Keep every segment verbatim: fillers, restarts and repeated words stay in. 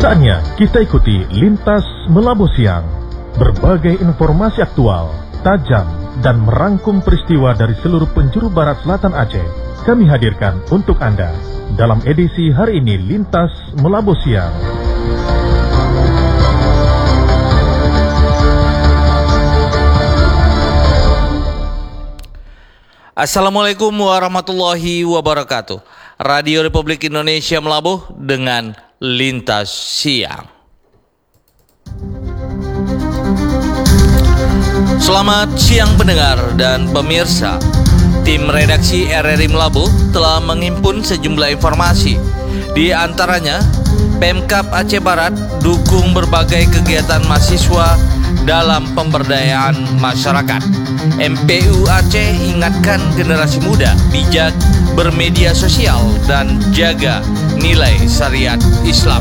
Saatnya kita ikuti Lintas Melabu Siang. Berbagai informasi aktual, tajam, dan merangkum peristiwa dari seluruh penjuru barat selatan Aceh kami hadirkan untuk Anda dalam edisi hari ini Lintas Melabu Siang. Assalamualaikum warahmatullahi wabarakatuh. Radio Republik Indonesia Melabuh dengan Lintas Siang. Selamat siang pendengar dan pemirsa. Tim redaksi R R I Melabuh telah menghimpun sejumlah informasi. Di antaranya, Pemkab Aceh Barat dukung berbagai kegiatan mahasiswa dalam pemberdayaan masyarakat. M P U Aceh ingatkan generasi muda bijak bermedia sosial dan jaga nilai syariat Islam.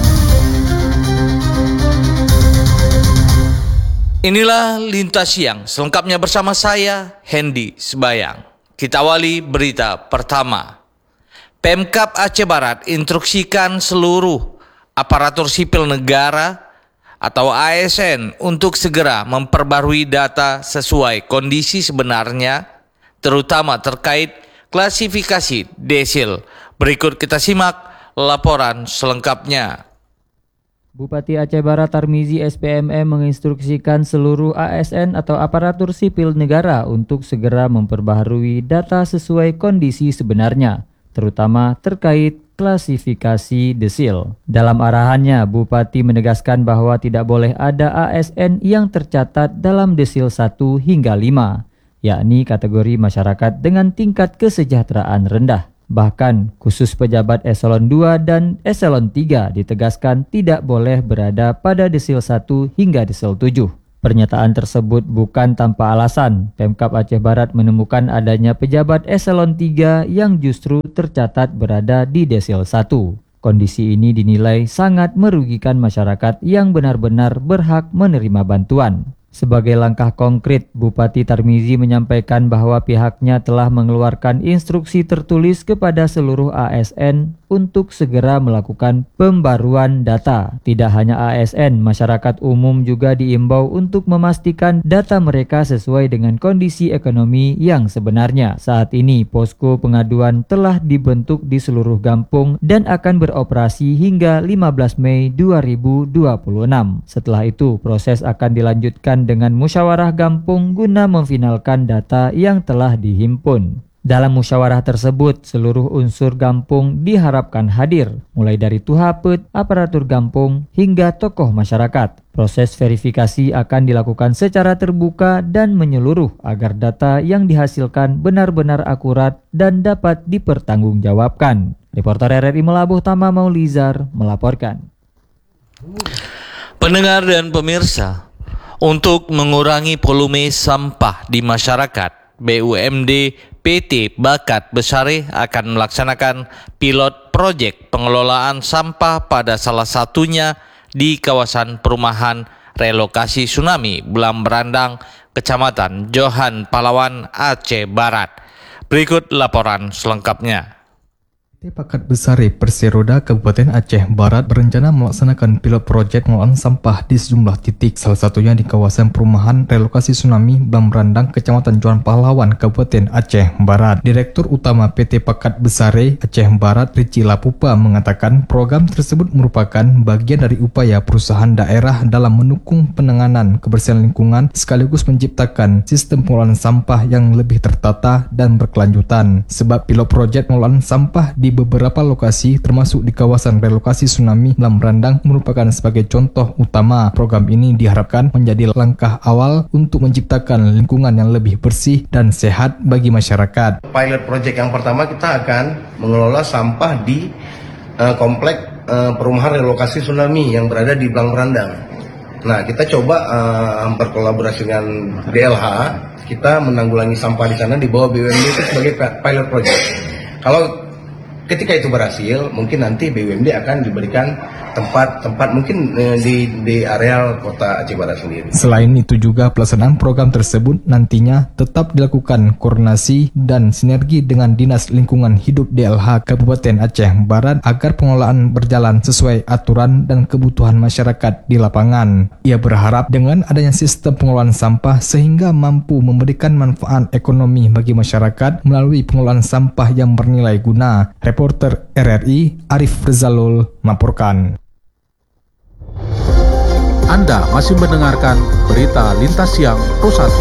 Inilah Lintas Siang, selengkapnya bersama saya, Hendy Sebayang. Kita awali berita pertama. Pemkab Aceh Barat instruksikan seluruh aparatur sipil negara atau A S N untuk segera memperbarui data sesuai kondisi sebenarnya, terutama terkait klasifikasi desil. Berikut kita simak laporan selengkapnya. Bupati Aceh Barat Tarmizi S P M M menginstruksikan seluruh A S N atau aparatur sipil negara untuk segera memperbaharui data sesuai kondisi sebenarnya, terutama terkait klasifikasi desil. Dalam arahannya, Bupati menegaskan bahwa tidak boleh ada A S N yang tercatat dalam desil satu hingga lima, yakni kategori masyarakat dengan tingkat kesejahteraan rendah. Bahkan, khusus pejabat eselon dua dan eselon tiga ditegaskan tidak boleh berada pada desil satu hingga desil tujuh. Pernyataan tersebut bukan tanpa alasan. Pemkab Aceh Barat menemukan adanya pejabat eselon tiga yang justru tercatat berada di desil satu. Kondisi ini dinilai sangat merugikan masyarakat yang benar-benar berhak menerima bantuan. Sebagai langkah konkret, Bupati Tarmizi menyampaikan bahwa pihaknya telah mengeluarkan instruksi tertulis kepada seluruh A S N untuk segera melakukan pembaruan data. Tidak hanya A S N, masyarakat umum juga diimbau untuk memastikan data mereka sesuai dengan kondisi ekonomi yang sebenarnya. Saat ini, posko pengaduan telah dibentuk di seluruh kampung dan akan beroperasi hingga lima belas Mei dua ribu dua puluh enam. Setelah itu, proses akan dilanjutkan dengan musyawarah kampung guna memfinalkan data yang telah dihimpun. Dalam musyawarah tersebut, seluruh unsur kampung diharapkan hadir, mulai dari Tuhapet, aparatur kampung, hingga tokoh masyarakat. Proses verifikasi akan dilakukan secara terbuka dan menyeluruh agar data yang dihasilkan benar-benar akurat dan dapat dipertanggungjawabkan. Reporter R R I Melabuh Tama Maulizar melaporkan. Pendengar dan pemirsa, untuk mengurangi volume sampah di masyarakat, B U M D P T Bakat Besari akan melaksanakan pilot proyek pengelolaan sampah pada salah satunya di kawasan perumahan relokasi tsunami Belam Berandang, Kecamatan Johan Palawan, Aceh Barat. Berikut laporan selengkapnya. P T Bakat Besari Perseroda Kabupaten Aceh Barat berencana melaksanakan pilot proyek pengelolaan sampah di sejumlah titik, salah satunya di kawasan perumahan relokasi tsunami Belam Berandang, Kecamatan Johan Pahlawan, Kabupaten Aceh Barat. Direktur Utama P T Bakat Besari Aceh Barat, Rici Lapupa, mengatakan program tersebut merupakan bagian dari upaya perusahaan daerah dalam mendukung penanganan kebersihan lingkungan sekaligus menciptakan sistem pengelolaan sampah yang lebih tertata dan berkelanjutan. Sebab pilot proyek pengelolaan sampah di beberapa lokasi termasuk di kawasan relokasi tsunami Belam Berandang merupakan sebagai contoh utama. Program ini diharapkan menjadi langkah awal untuk menciptakan lingkungan yang lebih bersih dan sehat bagi masyarakat. Pilot project yang pertama, kita akan mengelola sampah di uh, komplek uh, perumahan relokasi tsunami yang berada di Belam Berandang. Nah, kita coba uh, berkolaborasi dengan D L H, kita menanggulangi sampah di sana di bawah B U M D itu sebagai pilot project. Kalau Ketika itu berhasil, mungkin nanti B U M D akan diberikan tempat-tempat mungkin eh, di di areal kota Aceh Barat sendiri. Selain itu juga pelaksanaan program tersebut nantinya tetap dilakukan koordinasi dan sinergi dengan Dinas Lingkungan Hidup D L H Kabupaten Aceh Barat agar pengelolaan berjalan sesuai aturan dan kebutuhan masyarakat di lapangan. Ia berharap dengan adanya sistem pengelolaan sampah sehingga mampu memberikan manfaat ekonomi bagi masyarakat melalui pengelolaan sampah yang bernilai guna. Reporter R R I Arif Rizalul melaporkan. Anda masih mendengarkan berita Lintas Siang Pro satu.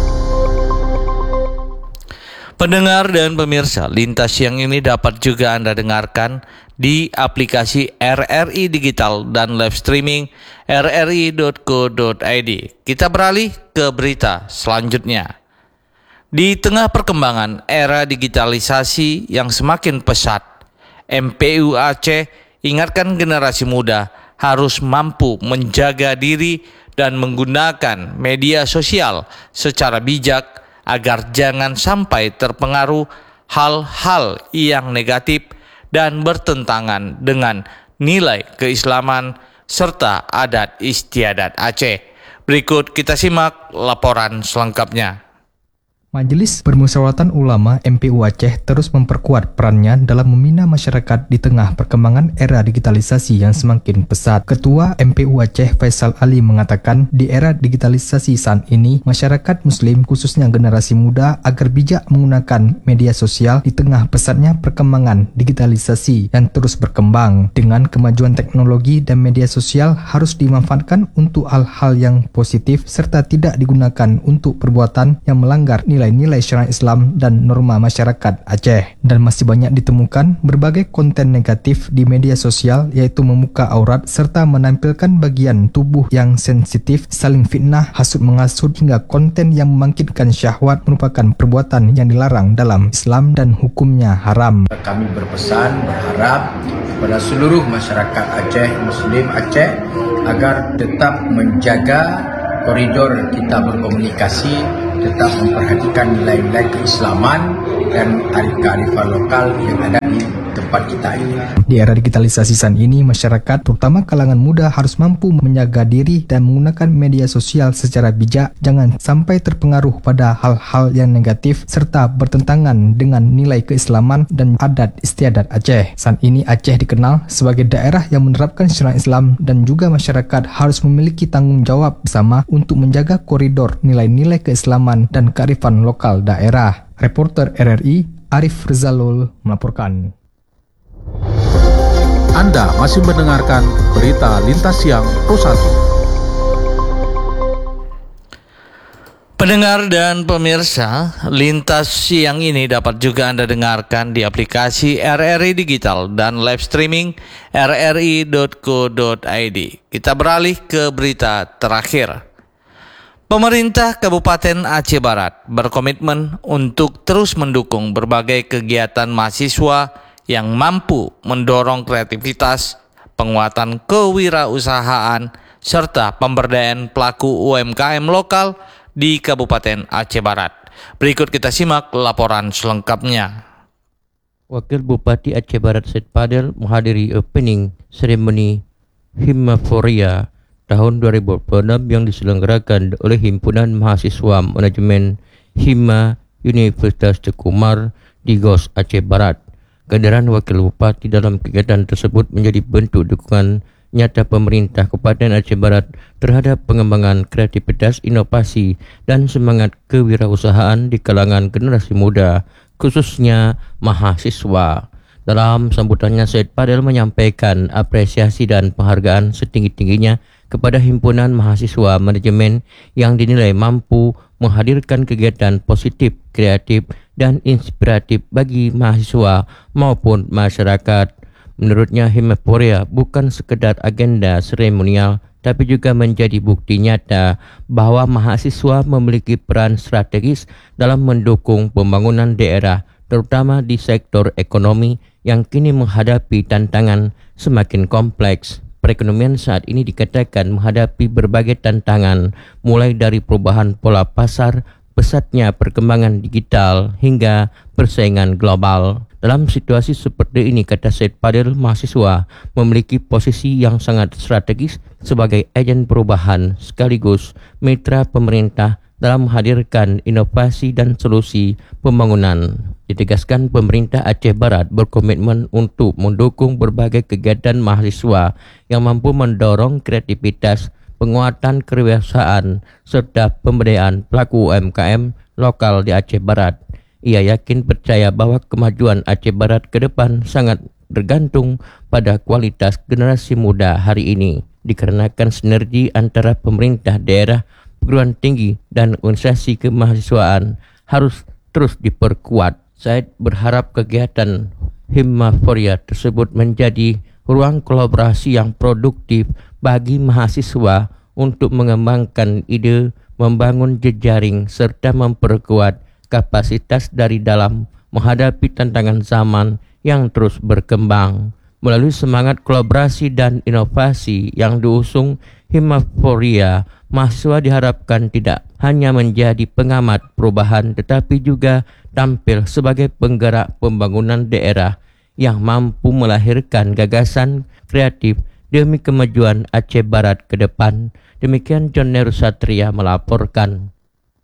Pendengar dan pemirsa, Lintas Siang ini dapat juga Anda dengarkan di aplikasi R R I Digital dan live streaming r r i dot co dot i d. Kita beralih ke berita selanjutnya. Di tengah perkembangan era digitalisasi yang semakin pesat, M P U Aceh ingatkan generasi muda harus mampu menjaga diri dan menggunakan media sosial secara bijak agar jangan sampai terpengaruh hal-hal yang negatif dan bertentangan dengan nilai keislaman serta adat istiadat Aceh. Berikut kita simak laporan selengkapnya. Majelis Permusyawaratan Ulama M P U Aceh terus memperkuat perannya dalam membina masyarakat di tengah perkembangan era digitalisasi yang semakin pesat. Ketua M P U Aceh Faisal Ali mengatakan, di era digitalisasi saat ini, masyarakat Muslim khususnya generasi muda agar bijak menggunakan media sosial di tengah pesatnya perkembangan digitalisasi yang terus berkembang. Dengan kemajuan teknologi dan media sosial harus dimanfaatkan untuk hal-hal yang positif serta tidak digunakan untuk perbuatan yang melanggar nilai nilai syariat Islam dan norma masyarakat Aceh. Dan masih banyak ditemukan berbagai konten negatif di media sosial, yaitu membuka aurat serta menampilkan bagian tubuh yang sensitif, saling fitnah, hasut menghasut hingga konten yang membangkitkan syahwat merupakan perbuatan yang dilarang dalam Islam dan hukumnya haram. Kami berpesan, berharap kepada seluruh masyarakat Aceh, Muslim Aceh agar tetap menjaga koridor kita berkomunikasi, tetap memperhatikan nilai-nilai keislaman dan kearifan lokal yang ada di tempat kita ini. Di era digitalisasi saat ini, masyarakat terutama kalangan muda harus mampu menjaga diri dan menggunakan media sosial secara bijak, jangan sampai terpengaruh pada hal-hal yang negatif serta bertentangan dengan nilai keislaman dan adat istiadat Aceh. Saat ini Aceh dikenal sebagai daerah yang menerapkan syariat Islam dan juga masyarakat harus memiliki tanggung jawab bersama untuk menjaga koridor nilai-nilai keislaman dan kearifan lokal daerah. Reporter R R I Arif Rizalul melaporkan. Anda masih mendengarkan berita Lintas Siang Pro satu. Pendengar dan pemirsa, Lintas Siang ini dapat juga Anda dengarkan di aplikasi R R I Digital dan live streaming r r i dot co dot i d. Kita beralih ke berita terakhir. Pemerintah Kabupaten Aceh Barat berkomitmen untuk terus mendukung berbagai kegiatan mahasiswa yang mampu mendorong kreativitas, penguatan kewirausahaan, serta pemberdayaan pelaku U M K M lokal di Kabupaten Aceh Barat. Berikut kita simak laporan selengkapnya. Wakil Bupati Aceh Barat Said Fadel menghadiri opening ceremony Himmaforia tahun dua ribu dua puluh enam yang diselenggarakan oleh Himpunan Mahasiswa Manajemen Himma Universitas Tengku Umar di Gos Aceh Barat. Kehadiran Wakil Bupati dalam kegiatan tersebut menjadi bentuk dukungan nyata pemerintah Kabupaten Aceh Barat terhadap pengembangan kreativitas, inovasi, dan semangat kewirausahaan di kalangan generasi muda, khususnya mahasiswa. Dalam sambutannya, Said Fadel menyampaikan apresiasi dan penghargaan setinggi-tingginya kepada Himpunan Mahasiswa Manajemen yang dinilai mampu menghadirkan kegiatan positif, kreatif, dan inspiratif bagi mahasiswa maupun masyarakat. Menurutnya, Himmaforia bukan sekedar agenda seremonial, tapi juga menjadi bukti nyata bahwa mahasiswa memiliki peran strategis dalam mendukung pembangunan daerah, terutama di sektor ekonomi yang kini menghadapi tantangan semakin kompleks. Perekonomian saat ini dikatakan menghadapi berbagai tantangan, mulai dari perubahan pola pasar, pesatnya perkembangan digital, hingga persaingan global. Dalam situasi seperti ini, kata Syed Fadil, mahasiswa memiliki posisi yang sangat strategis sebagai agen perubahan sekaligus mitra pemerintah dalam menghadirkan inovasi dan solusi pembangunan. Ditegaskan pemerintah Aceh Barat berkomitmen untuk mendukung berbagai kegiatan mahasiswa yang mampu mendorong kreativitas, penguatan kewirausahaan, serta pemberdayaan pelaku U M K M lokal di Aceh Barat. Ia yakin percaya bahwa kemajuan Aceh Barat ke depan sangat bergantung pada kualitas generasi muda hari ini, dikarenakan sinergi antara pemerintah daerah, perguruan tinggi, dan organisasi kemahasiswaan harus terus diperkuat. Saya berharap kegiatan Himmaforia tersebut menjadi ruang kolaborasi yang produktif bagi mahasiswa untuk mengembangkan ide, membangun jejaring, serta memperkuat kapasitas dari dalam menghadapi tantangan zaman yang terus berkembang. Melalui semangat kolaborasi dan inovasi yang diusung Himmaforia, mahasiswa diharapkan tidak hanya menjadi pengamat perubahan tetapi juga tampil sebagai penggerak pembangunan daerah yang mampu melahirkan gagasan kreatif demi kemajuan Aceh Barat ke depan. Demikian John Neru Satria melaporkan.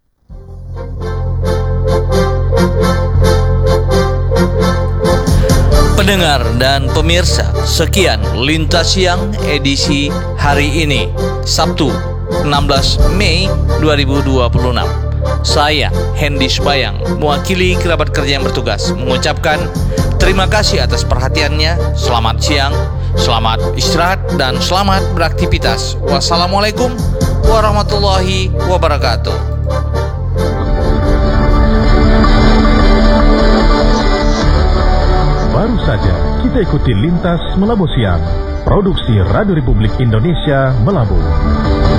Pendengar dan pemirsa, sekian Lintas Siang edisi hari ini, Sabtu enam belas Mei dua ribu dua puluh enam. Saya, Hendy Subayang, mewakili kerabat kerja yang bertugas, mengucapkan terima kasih atas perhatiannya. Selamat siang, selamat istirahat, dan selamat beraktivitas. Wassalamualaikum warahmatullahi wabarakatuh. Baru saja kita ikuti Lintas Melabu Siang, produksi Radio Republik Indonesia Melabu.